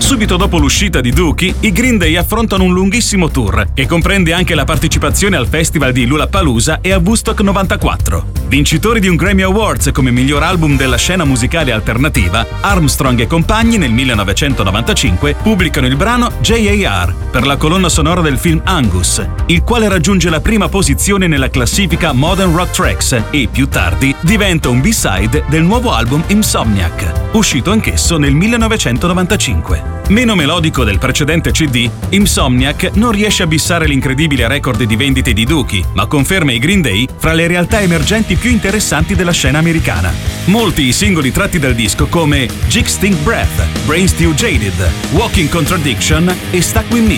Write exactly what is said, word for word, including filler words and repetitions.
Subito dopo l'uscita di Dookie, i Green Day affrontano un lunghissimo tour, che comprende anche la partecipazione al festival di Lollapalooza e a Woodstock novantaquattro. Vincitori di un Grammy Awards come miglior album della scena musicale alternativa, Armstrong e compagni nel millenovecentonovantacinque pubblicano il brano J A R per la colonna sonora del film Angus, il quale raggiunge la prima posizione nella classifica Modern Rock Tracks e, più tardi, diventa un B-side del nuovo album Insomniac, uscito anch'esso nel millenovecentonovantacinque. Meno melodico del precedente C D, Insomniac non riesce a bissare l'incredibile record di vendite di Dookie, ma conferma i Green Day fra le realtà emergenti più interessanti della scena americana. Molti i singoli tratti dal disco come Jig Stink Breath, Brain Stew Jaded, Walking Contradiction e Stuck With Me